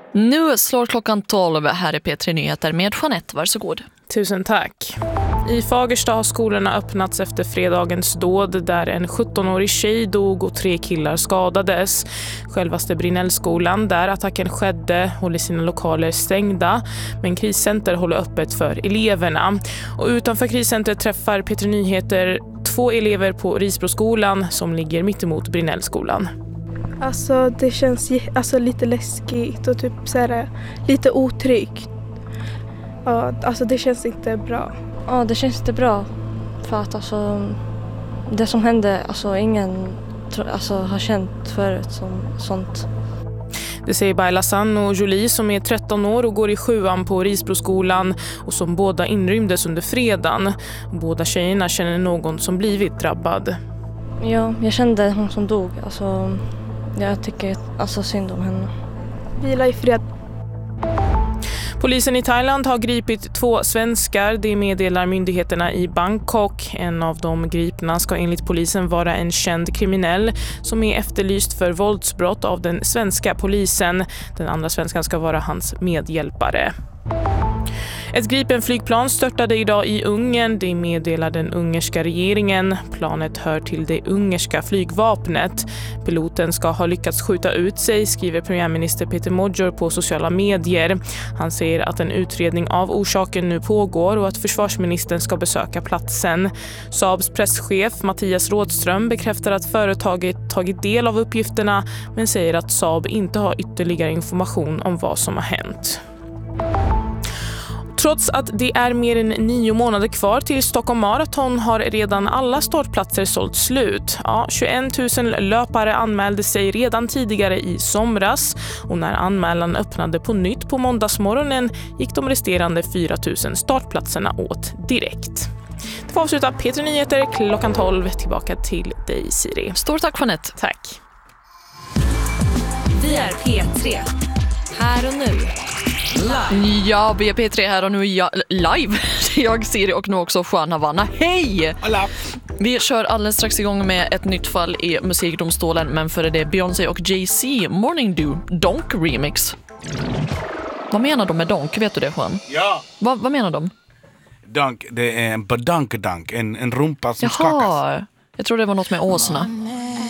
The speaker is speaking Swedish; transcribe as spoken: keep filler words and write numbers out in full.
Nu slår klockan tolv. Här är P tre Nyheter med Jeanette. Varsågod. Tusen tack. I Fagersta har skolorna öppnats efter fredagens dåd där en sjuttonårig tjej dog och tre killar skadades. Självaste Brinnellskolan där attacken skedde håller sina lokaler stängda, men kriscenter håller öppet för eleverna. Och utanför kriscentret träffar P tre Nyheter två elever på Risbroskolan som ligger mitt emot Brinnellskolan. Alltså det känns alltså, lite läskigt och typ så här, lite otryggt. Ja, alltså det känns inte bra. Ja, det känns inte bra för att alltså, det som hände, alltså ingen alltså, har känt förut som sånt. Det säger Bailasan och Jolie som är tretton år och går i sjuan på Risbroskolan och som båda inrymdes under fredagen. Båda tjejerna känner någon som blivit drabbad. Ja, jag kände hon som dog. Alltså, jag tycker alltså synd om henne. Vila i fred. Polisen i Thailand har gripit två svenskar, det meddelar myndigheterna i Bangkok. En av de gripna ska enligt polisen vara en känd kriminell som är efterlyst för våldsbrott av den svenska polisen. Den andra svenskan ska vara hans medhjälpare. Ett Gripen-flygplan störtade idag i Ungern, det meddelar den ungerska regeringen. Planet hör till det ungerska flygvapnet. Piloten ska ha lyckats skjuta ut sig, skriver premiärminister Peter Modjor på sociala medier. Han säger att en utredning av orsaken nu pågår och att försvarsministern ska besöka platsen. Saabs presschef Mattias Rådström bekräftar att företaget tagit del av uppgifterna men säger att Saab inte har ytterligare information om vad som har hänt. Trots att det är mer än nio månader kvar till Stockholm Marathon har redan alla startplatser sålt slut. Ja, tjugoett tusen löpare anmälde sig redan tidigare i somras och när anmälan öppnade på nytt på måndagsmorgonen gick de resterande fyra tusen startplatserna åt direkt. Det får avsluta P tre Nyheter klockan tolv. Tillbaka till dig, Siri. Stort tack, Jeanette. Tack. Vi är P tre. Här och nu. Live. Ja, B P tre här och nu ja, live. Jag, Siri och nu också Juan Havana. Hej! Hola. Vi kör alldeles strax igång med ett nytt fall i musikdomstolen, men före det Beyoncé och Jay-Z Morning Dew Donk remix. Vad menar de med donk? Vet du det, Juan? Ja. Va, vad menar de? Donk, det är en badankedunk, en, en rumpa som Jaha, skakas. jag tror det var något med åsna.